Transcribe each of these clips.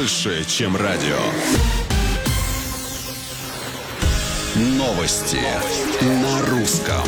больше, чем радио. Новости на русском.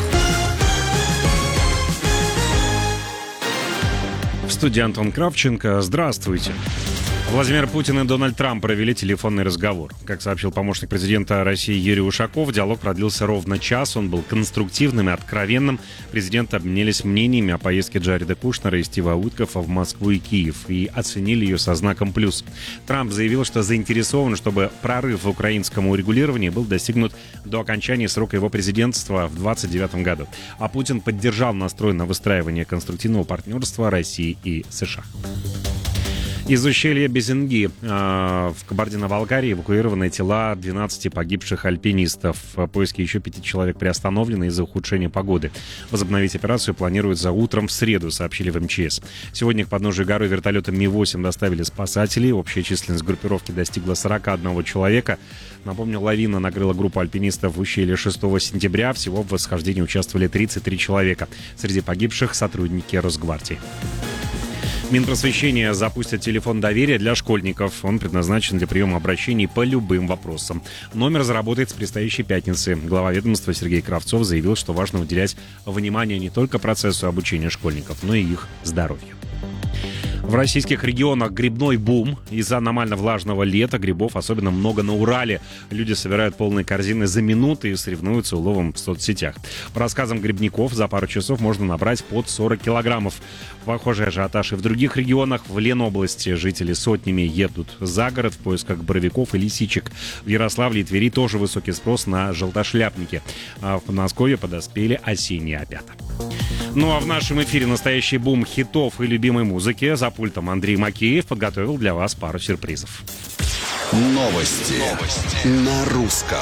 В студии Антон Кравченко. Здравствуйте. Владимир Путин и Дональд Трамп провели телефонный разговор. Как сообщил помощник президента России Юрий Ушаков, диалог продлился ровно час. Он был конструктивным и откровенным. Президенты обменялись мнениями о поездке Джареда Кушнера и Стива Уиткофа в Москву и Киев и оценили ее со знаком плюс. Трамп заявил, что заинтересован, чтобы прорыв в украинском урегулировании был достигнут до окончания срока его президентства в 2029 году. А Путин поддержал настрой на выстраивание конструктивного партнерства России и США. Из ущелья Безенги в Кабардино-Балкарии эвакуированы тела 12 погибших альпинистов. Поиски еще 5 человек приостановлены из-за ухудшения погоды. Возобновить операцию планируют за утром в среду, сообщили в МЧС. Сегодня к подножию горы вертолетом Ми-8 доставили спасателей. Общая численность группировки достигла 41 человека. Напомню, лавина накрыла группу альпинистов в ущелье 6 сентября. Всего в восхождении участвовали 33 человека. Среди погибших сотрудники Росгвардии. Минпросвещение запустит телефон доверия для школьников. Он предназначен для приема обращений по любым вопросам. Номер заработает с предстоящей пятницы. Глава ведомства Сергей Кравцов заявил, что важно уделять внимание не только процессу обучения школьников, но и их здоровью. В российских регионах грибной бум. Из-за аномально влажного лета грибов особенно много на Урале. Люди собирают полные корзины за минуты и соревнуются уловом в соцсетях. По рассказам грибников, за пару часов можно набрать под 40 килограммов. Похожий ажиотаж и в других регионах. В Ленобласти жители сотнями едут за город в поисках боровиков и лисичек. В Ярославле и Твери тоже высокий спрос на желтошляпники. А в Подмосковье подоспели осенние опята. Ну а в нашем эфире настоящий бум хитов и любимой музыки. За пультом Андрей Макеев подготовил для вас пару сюрпризов. Новости на русском.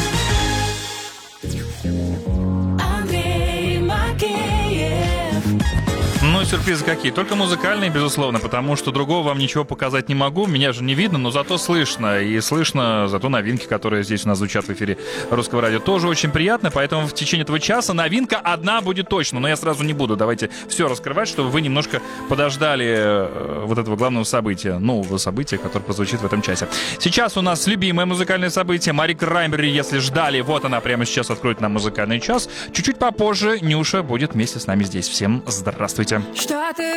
Андрей Макеев. Ну, сюрпризы какие? Только музыкальные, безусловно, потому что другого вам ничего показать не могу. Меня же не видно, но зато слышно. И слышно зато новинки, которые здесь у нас звучат в эфире Русского радио, тоже очень приятно. Поэтому в течение этого часа новинка одна будет точно. Но я сразу не буду. Давайте все раскрывать, чтобы вы немножко подождали вот этого главного события, нового события, которое прозвучит в этом часе. Сейчас у нас любимое музыкальное событие. Мари Краймбрери, если ждали, вот она прямо сейчас откроет нам музыкальный час. Чуть-чуть попозже Нюша будет вместе с нами здесь. Всем здравствуйте. Что ты